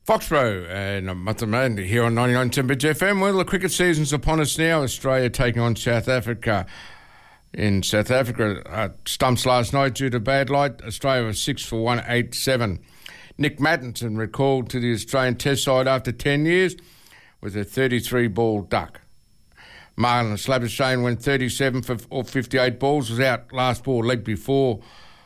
Foxborough and Mathaman here on 99 Temperature FM. Well, the cricket season's upon us now. Australia taking on South Africa. In South Africa, stumps last night due to bad light. Australia was 6 for 187. Nick Mattinson recalled to the Australian Test side after 10 years with a 33-ball duck. Marlon Labuschagne went 37 for 58 balls, was out last ball before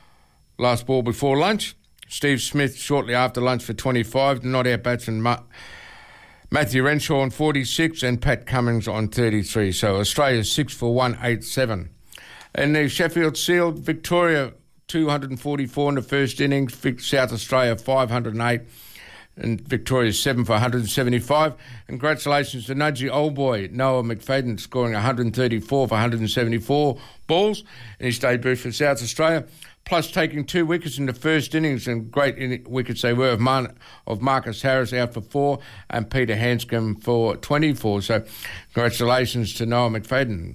lunch. Steve Smith shortly after lunch for 25, not out batsman Matthew Renshaw on 46 and Pat Cummins on 33. So Australia 6 for 187. In the Sheffield Shield, Victoria 244 in the first innings, South Australia 508 and Victoria 7 for 175. Congratulations to Nudgy Old Boy Noah McFadden scoring 134 for 174 balls in his debut for South Australia, plus taking 2 wickets in the first innings, and great wickets they were of Marcus Harris out for 4 and Peter Hanscom for 24. So congratulations to Noah McFadden,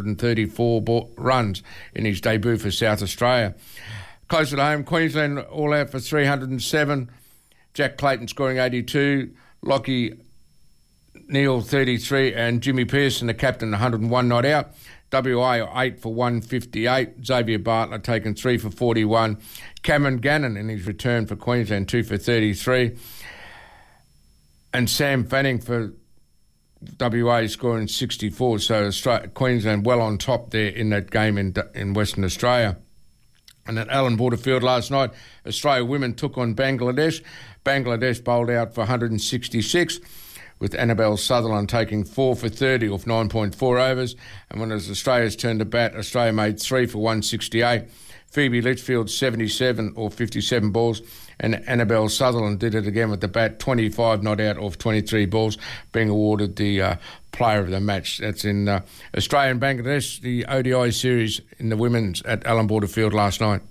134 runs in his debut for South Australia. Close at home, Queensland all out for 307. Jack Clayton scoring 82, Lockie Neal 33 and Jimmy Pearson, the captain, 101 not out. WA 8 for 158. Xavier Bartlett taken 3 for 41. Cameron Gannon in his return for Queensland 2 for 33. And Sam Fanning for WA scoring 64. So Queensland well on top there in that game in Western Australia. And at Allan Border Field last night, Australia women took on Bangladesh. Bangladesh bowled out for 166, with Annabelle Sutherland taking 4 for 30 off 9.4 overs. And when it was Australia's turn to bat, Australia made 3 for 168. Phoebe Litchfield 77 or 57 balls, and Annabelle Sutherland did it again with the bat, 25 not out off 23 balls, being awarded the player of the match. That's in Australia and Bangladesh, the ODI series in the women's at Allan Border Field last night.